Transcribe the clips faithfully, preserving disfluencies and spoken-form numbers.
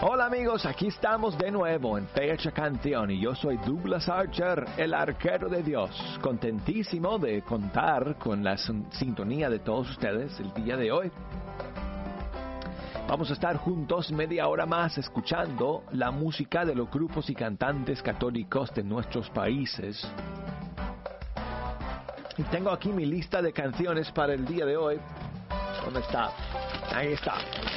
Hola amigos, aquí estamos de nuevo en Fecha Canción y yo soy Douglas Archer, el arquero de Dios. Contentísimo de contar con la sintonía de todos ustedes el día de hoy. Vamos a estar juntos media hora más escuchando la música de los grupos y cantantes católicos de nuestros países. Y tengo aquí mi lista de canciones para el día de hoy. ¿Dónde está? Ahí está.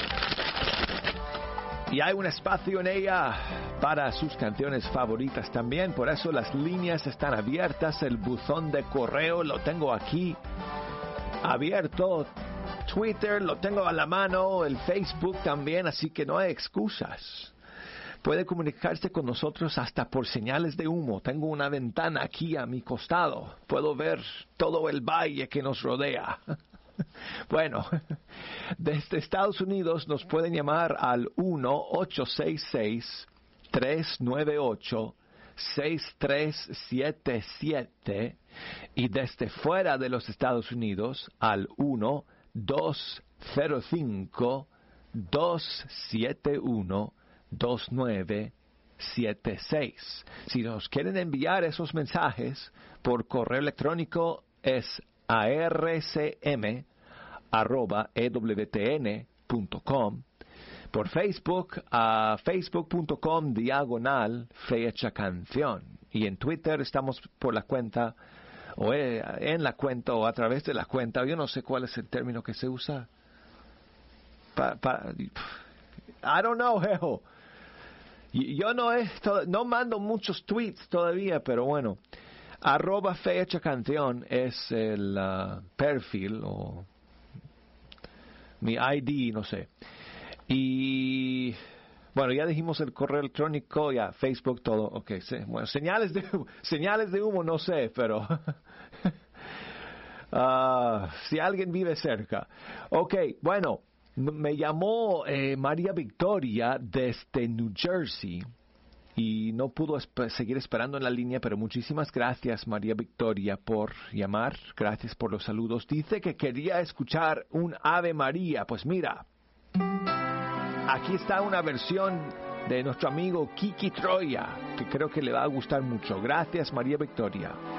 Y hay un espacio en ella para sus canciones favoritas también. Por eso las líneas están abiertas. El buzón de correo lo tengo aquí abierto. Twitter lo tengo a la mano. El Facebook también. Así que no hay excusas. Puede comunicarse con nosotros hasta por señales de humo. Tengo una ventana aquí a mi costado. Puedo ver todo el valle que nos rodea. Bueno, desde Estados Unidos nos pueden llamar al uno ocho seis seis, tres nueve ocho, seis tres siete siete y desde fuera de los Estados Unidos al uno dos cero cinco, dos siete uno, dos nueve siete seis. Si nos quieren enviar esos mensajes por correo electrónico es arcm arroba ewtn punto com, por Facebook a facebook punto com diagonal Fecha Canción, y en Twitter estamos por la cuenta o en la cuenta o a través de la cuenta, yo no sé cuál es el término que se usa pa, pa, I don't know, jejo. Yo no he, no mando muchos tweets todavía, pero bueno, arroba Fecha Canción es el uh, perfil o mi I D, no sé. Y bueno, ya dijimos el correo electrónico, ya Facebook, todo, ok. Bueno, señales de señales de humo, no sé, pero uh, si alguien vive cerca. Ok, bueno, me llamó eh, María Victoria desde New Jersey. Y no pudo esp- seguir esperando en la línea, pero muchísimas gracias, María Victoria, por llamar. Gracias por los saludos. Dice que quería escuchar un Ave María. Pues mira, aquí está una versión de nuestro amigo Kiki Troya, que creo que le va a gustar mucho. Gracias, María Victoria.